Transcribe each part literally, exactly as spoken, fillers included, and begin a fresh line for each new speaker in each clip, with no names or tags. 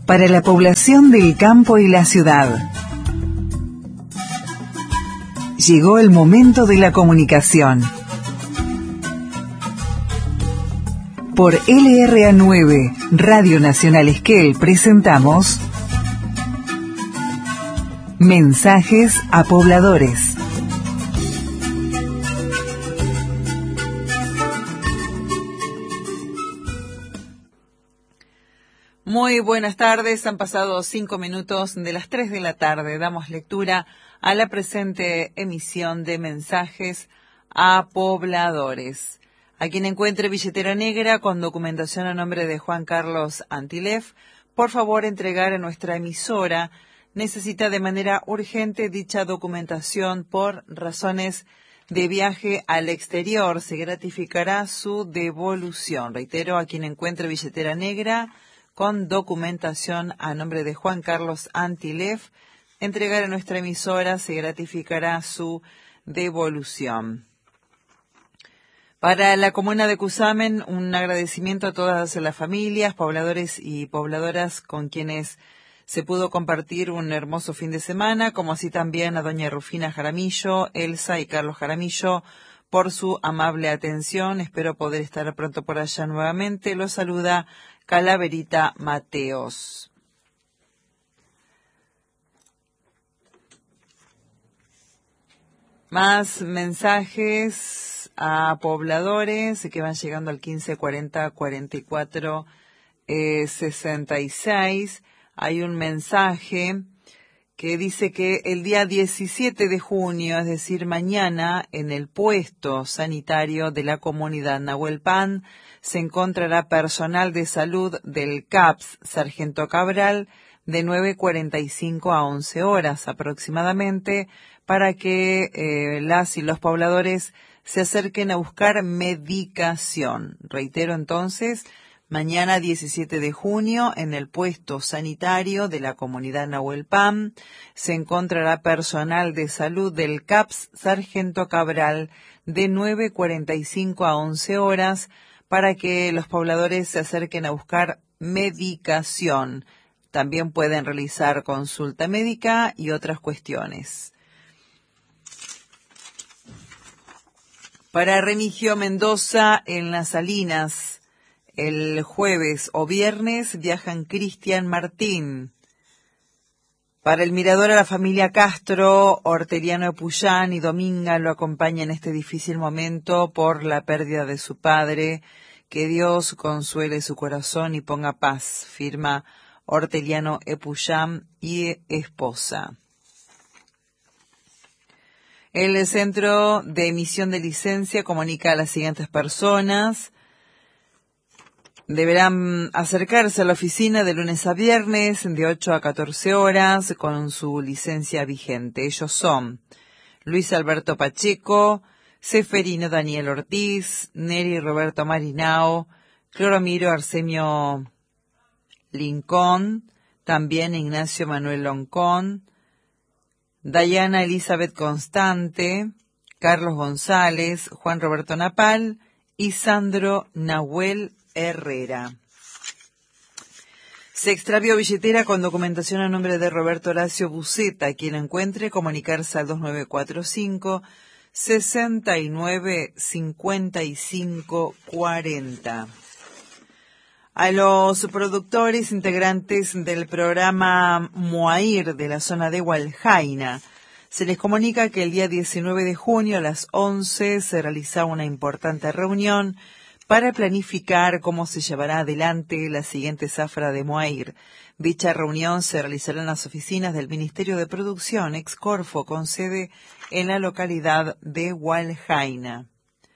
para la población del campo y la ciudad. Llegó el momento de la comunicación. Por L R A nueve, Radio Nacional Esquel, presentamos Mensajes a Pobladores.
Muy buenas tardes, han pasado cinco minutos de las tres de la tarde. Damos lectura a la presente emisión de Mensajes a Pobladores. A quien encuentre billetera negra con documentación a nombre de Juan Carlos Antilef, por favor entregar a nuestra emisora. Necesita de manera urgente dicha documentación por razones de viaje al exterior. Se gratificará su devolución. Reitero, a quien encuentre billetera negra con documentación a nombre de Juan Carlos Antilef, entregar a nuestra emisora, se gratificará su devolución. Para la comuna de Cusamen, un agradecimiento a todas las familias, pobladores y pobladoras con quienes se pudo compartir un hermoso fin de semana, como así también a doña Rufina Jaramillo, Elsa y Carlos Jaramillo, por su amable atención. Espero poder estar pronto por allá nuevamente. Los saluda Calaverita Mateos. Más mensajes a pobladores que van llegando al quince cuarenta cuarenta y cuatro sesenta y seis. Hay un mensaje que dice que el día diecisiete de junio, es decir, mañana, en el puesto sanitario de la comunidad Nahuelpan, se encontrará personal de salud del C A P S Sargento Cabral de nueve cuarenta y cinco a once horas aproximadamente, para que eh, las y los pobladores se acerquen a buscar medicación. Reitero entonces, mañana diecisiete de junio, en el puesto sanitario de la comunidad Nahuelpan, se encontrará personal de salud del C A P S Sargento Cabral de nueve cuarenta y cinco a once horas, para que los pobladores se acerquen a buscar medicación. También pueden realizar consulta médica y otras cuestiones. Para Remigio Mendoza, en Las Salinas, el jueves o viernes viajan Cristian Martín. Para el mirador a la familia Castro, Horteliano Epuyán y Dominga lo acompañan en este difícil momento por la pérdida de su padre. Que Dios consuele su corazón y ponga paz, firma Horteliano Epuyán y esposa. El Centro de Emisión de Licencia comunica a las siguientes personas. Deberán acercarse a la oficina de lunes a viernes de ocho a catorce horas con su licencia vigente. Ellos son Luis Alberto Pacheco, Seferino Daniel Ortiz, Neri Roberto Marinao, Cloromiro Arsenio Lincoln, también Ignacio Manuel Loncón, Dayana Elizabeth Constante, Carlos González, Juan Roberto Napal y Sandro Nahuel Herrera. Se extravió billetera con documentación a nombre de Roberto Horacio Buceta. Quien la encuentre, comunicarse al dos nueve cuatro cinco, sesenta y nueve, cincuenta y cinco cuarenta. A los productores integrantes del programa Moair de la zona de Hualjaina, se les comunica que el día diecinueve de junio a las once se realiza una importante reunión para planificar cómo se llevará adelante la siguiente zafra de Moair. Dicha reunión se realizará en las oficinas del Ministerio de Producción, Excorfo, con sede en la localidad de Hualjaina.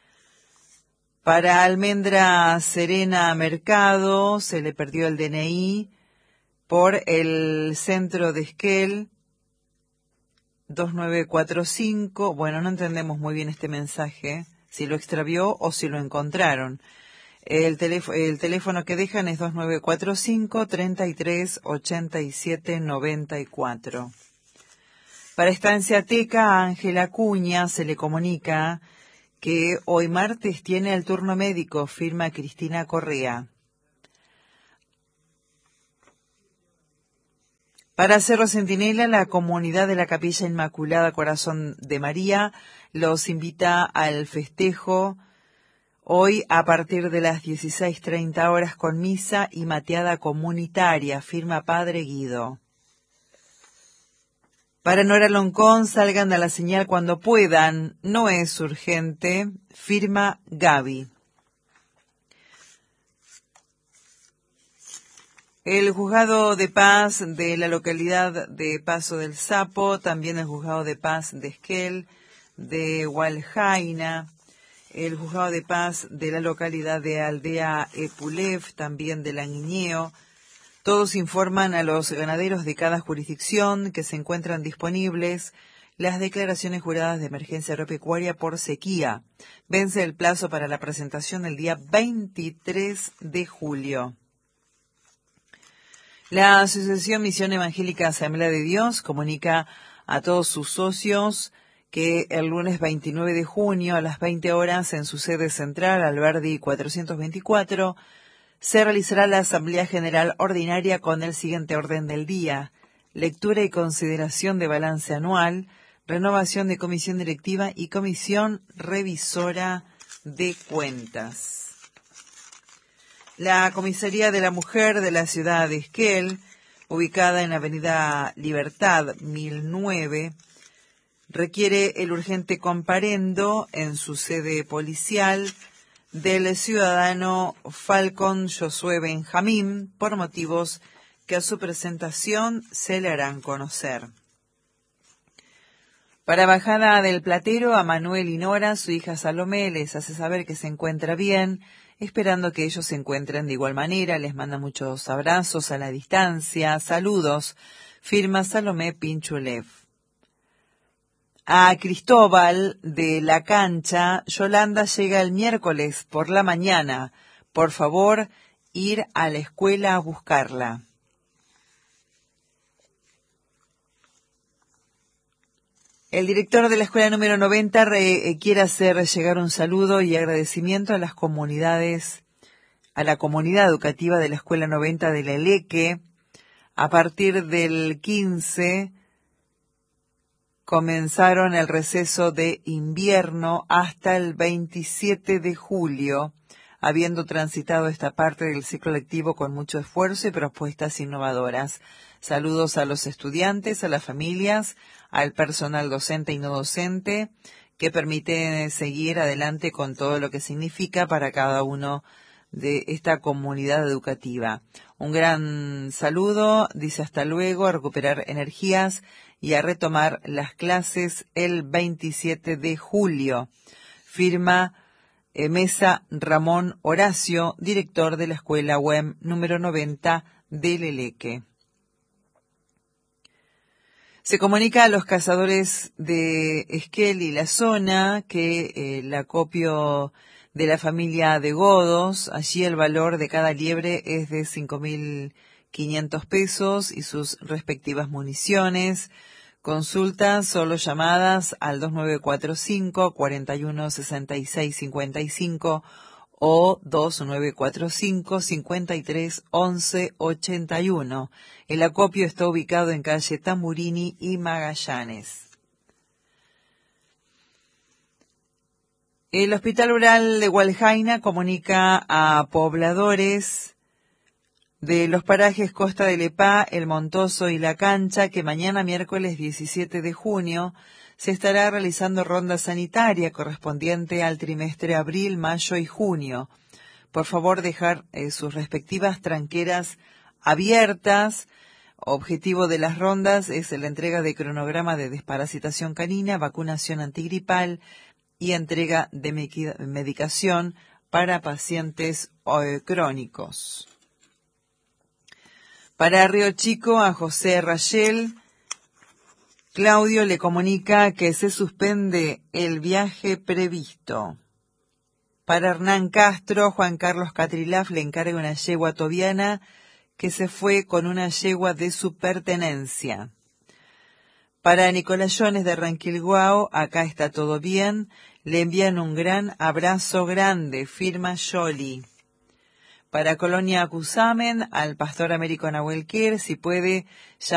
Para Almendra Serena Mercado se le perdió el D N I por el centro de Esquel dos nueve cuatro cinco. Bueno, no entendemos muy bien este mensaje, si lo extravió o si lo encontraron. El teléfono, el teléfono que dejan es dos nueve cuatro cinco, treinta y tres, ochenta y siete, noventa y cuatro. Para Estancia Teca, Ángela Acuña se le comunica que hoy martes tiene el turno médico, firma Cristina Correa. Para Cerro Centinela, la comunidad de la Capilla Inmaculada Corazón de María los invita al festejo hoy a partir de las dieciséis treinta horas con misa y mateada comunitaria, firma Padre Guido. Para Nora Loncón, salgan a la señal cuando puedan, no es urgente, firma Gaby. El juzgado de paz de la localidad de Paso del Sapo, también el juzgado de paz de Esquel, de Hualjaina, el juzgado de paz de la localidad de Aldea Epulev, también de Languiñeo, todos informan a los ganaderos de cada jurisdicción que se encuentran disponibles las declaraciones juradas de emergencia agropecuaria por sequía. Vence el plazo para la presentación el día veintitrés de julio. La Asociación Misión Evangélica Asamblea de Dios comunica a todos sus socios que el lunes veintinueve de junio a las veinte horas en su sede central, Alberdi cuatrocientos veinticuatro, se realizará la Asamblea General Ordinaria con el siguiente orden del día: lectura y consideración de balance anual, renovación de comisión directiva y comisión revisora de cuentas. La Comisaría de la Mujer de la ciudad de Esquel, ubicada en Avenida Libertad mil nueve, requiere el urgente comparendo en su sede policial del ciudadano Falcón Josué Benjamín por motivos que a su presentación se le harán conocer. Para Bajada del Platero, a Manuel y Nora, su hija Salomé, les hace saber que se encuentra bien, esperando que ellos se encuentren de igual manera. Les manda muchos abrazos a la distancia, saludos, firma Salomé Pinchulev. A Cristóbal de La Cancha, Yolanda llega el miércoles por la mañana. Por favor, ir a la escuela a buscarla. El director de la escuela número noventa re, eh, quiere hacer llegar un saludo y agradecimiento a las comunidades, a la comunidad educativa de la escuela noventa de La Eleque. A partir del quince comenzaron el receso de invierno hasta el veintisiete de julio, habiendo transitado esta parte del ciclo lectivo con mucho esfuerzo y propuestas innovadoras. Saludos a los estudiantes, a las familias, al personal docente y no docente, que permite seguir adelante con todo lo que significa para cada uno de esta comunidad educativa. Un gran saludo, dice hasta luego, a recuperar energías y a retomar las clases el veintisiete de julio. Firma eh, Mesa Ramón Horacio, director de la escuela U E M número noventa del Eleque. Se comunica a los cazadores de Esquel y la zona que eh, el acopio de la familia de Godos, allí el valor de cada liebre es de cinco mil quinientos pesos y sus respectivas municiones. Consultas, solo llamadas al dos nueve cuatro cinco, cuatro uno seis seis cinco cinco o dos nueve cuatro cinco, cinco tres, once ochenta y uno. El acopio está ubicado en calle Tamburini y Magallanes. El Hospital Rural de Hualjaina comunica a pobladores de los parajes Costa del Epá, El Montoso y La Cancha que mañana miércoles diecisiete de junio se estará realizando ronda sanitaria correspondiente al trimestre abril, mayo y junio. Por favor, dejar eh, sus respectivas tranqueras abiertas. Objetivo de las rondas es la entrega de cronograma de desparasitación canina, vacunación antigripal y entrega de medicación para pacientes eh, crónicos. Para Río Chico, a José Rayel, Claudio le comunica que se suspende el viaje previsto. Para Hernán Castro, Juan Carlos Catrilaf le encarga una yegua tobiana que se fue con una yegua de su pertenencia. Para Nicolás Jones de Ranquilguao, acá está todo bien, le envían un gran abrazo grande, firma Yoli. Para Colonia Cusamen, al pastor Américo Nahuel Kier, si puede, ya